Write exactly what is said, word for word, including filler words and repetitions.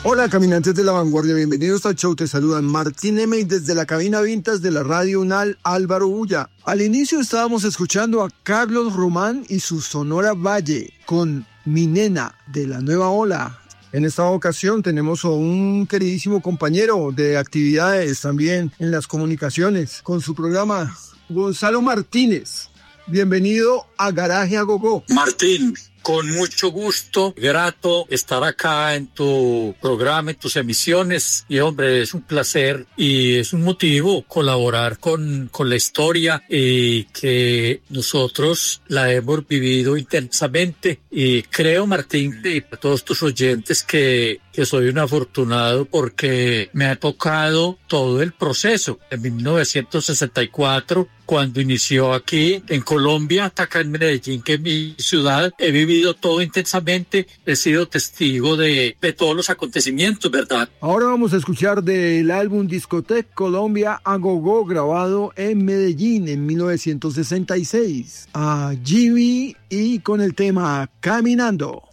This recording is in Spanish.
Hola caminantes de la vanguardia, bienvenidos al show, te saludan Martín M. y desde la cabina Vintas de la Radio UNAL, Álvaro Ulla. Al inicio estábamos escuchando a Carlos Román y su Sonora Valle con Mi Nena de la Nueva Ola. En esta ocasión tenemos a un queridísimo compañero de actividades también en las comunicaciones con su programa, Gonzalo Martínez. Bienvenido a Garaje a Gogó. Martín, con mucho gusto, grato estar acá en tu programa, en tus emisiones. Y hombre, es un placer y es un motivo colaborar con, con la historia y que nosotros la hemos vivido intensamente. Y creo, Martín, y a todos tus oyentes que, que soy un afortunado porque me ha tocado todo el proceso. En mil novecientos sesenta y cuatro, cuando inició aquí en Colombia, hasta acá en Medellín, que es mi ciudad, he vivido todo intensamente, he sido testigo de, de todos los acontecimientos, ¿verdad? Ahora vamos a escuchar del álbum Discoteca Colombia a Gogó, grabado en Medellín en mil novecientos sesenta y seis, a Jimmy y con el tema Caminando.